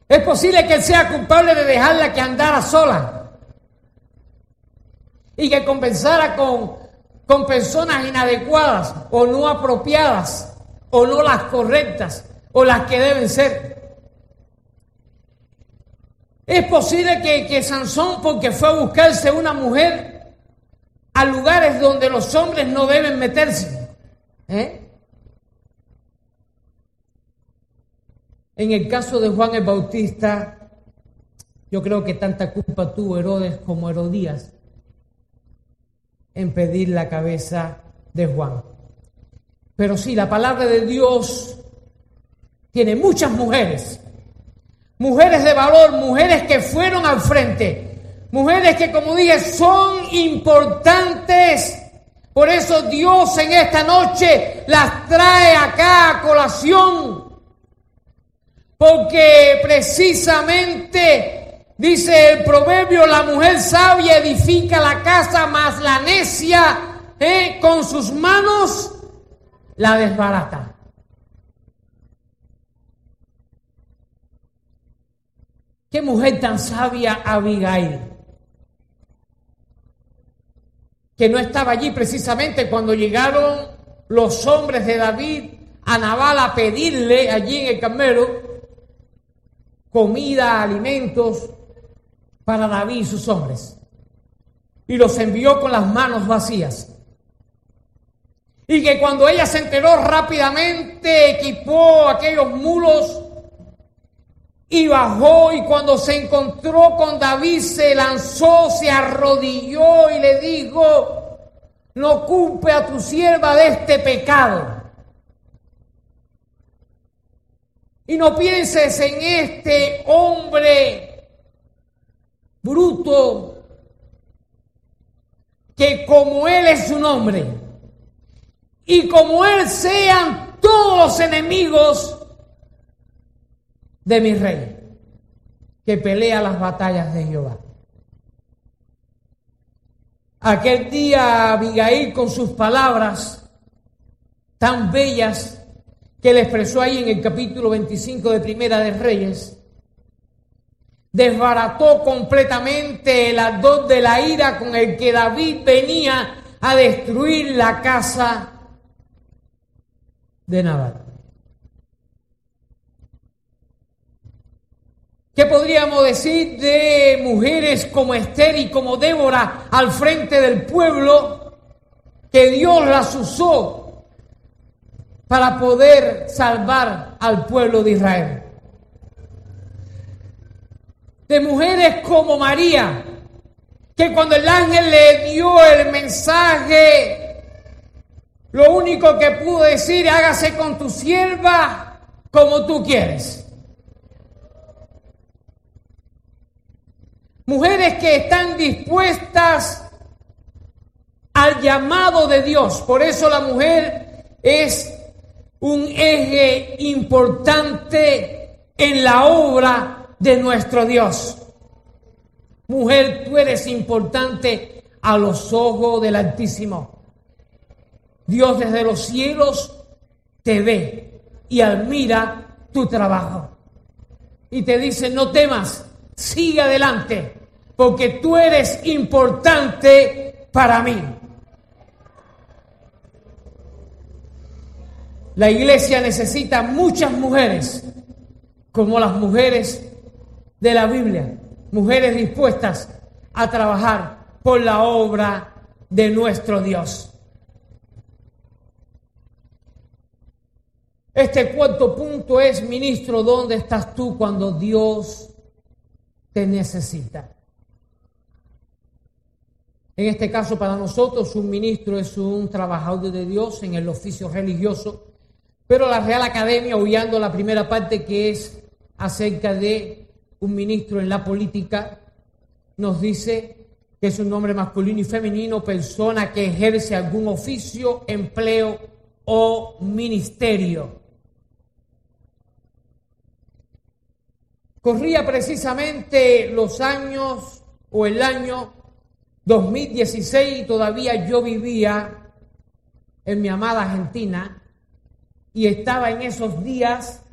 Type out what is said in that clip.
Es posible que él sea culpable de dejarla que andara sola y que conversara con personas inadecuadas o no apropiadas o no las correctas o las que deben ser. Es posible que Sansón, porque fue a buscarse una mujer a lugares donde los hombres no deben meterse, En el caso de Juan el Bautista, yo creo que tanta culpa tuvo Herodes como Herodías en pedir la cabeza de Juan. Pero sí, la palabra de Dios tiene muchas mujeres de valor, mujeres que fueron al frente, mujeres que, como dije, son importantes. Por eso Dios en esta noche las trae acá a colación. Porque precisamente, dice el proverbio, la mujer sabia edifica la casa, mas la necia con sus manos la desbarata. Qué mujer tan sabia Abigail, que no estaba allí precisamente cuando llegaron los hombres de David a Nabal a pedirle allí en el Carmelo comida, alimentos para David y sus hombres, y los envió con las manos vacías. Y que cuando ella se enteró, rápidamente equipó aquellos mulos y bajó, y cuando se encontró con David se lanzó, se arrodilló y le dijo: no culpe a tu sierva de este pecado. Y no pienses en este hombre bruto, que como él es su nombre, y como él sean todos los enemigos de mi rey, que pelea las batallas de Jehová. Aquel día Abigail, con sus palabras tan bellas que le expresó ahí en el capítulo 25 de Primera de Reyes, desbarató completamente el ardor de la ira con el que David venía a destruir la casa de Nabal. ¿Qué podríamos decir de mujeres como Esther y como Débora al frente del pueblo, que Dios las usó para poder salvar al pueblo de Israel? De mujeres como María, que cuando el ángel le dio el mensaje, lo único que pudo decir: hágase con tu sierva como tú quieres. Mujeres que están dispuestas al llamado de Dios. Por eso la mujer es un eje importante en la obra de nuestro Dios. Mujer, tú eres importante a los ojos del Altísimo. Dios desde los cielos te ve y admira tu trabajo. Y te dice: no temas, sigue adelante, porque tú eres importante para mí. La iglesia necesita muchas mujeres como las mujeres de la Biblia, mujeres dispuestas a trabajar por la obra de nuestro Dios. Este cuarto punto es: ministro, ¿dónde estás tú cuando Dios te necesita? En este caso, para nosotros, un ministro es un trabajador de Dios en el oficio religioso, pero la Real Academia, obviando la primera parte que es acerca de un ministro en la política, nos dice que es un nombre masculino y femenino, persona que ejerce algún oficio, empleo o ministerio. Corría precisamente los años o el año 2016 y todavía yo vivía en mi amada Argentina, y estaba en esos días